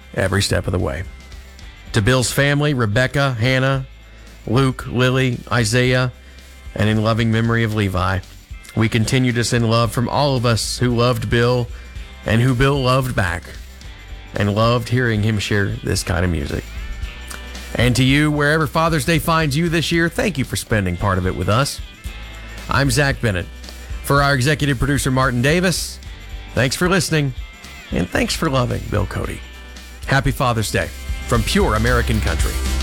every step of the way. To Bill's family, Rebecca, Hannah, Luke, Lily, Isaiah, and in loving memory of Levi, we continue to send love from all of us who loved Bill and who Bill loved back and loved hearing him share this kind of music. And to you, wherever Father's Day finds you this year, thank you for spending part of it with us. I'm Zach Bennett. For our executive producer, Martin Davis, thanks for listening, and thanks for loving Bill Cody. Happy Father's Day from Pure American Country.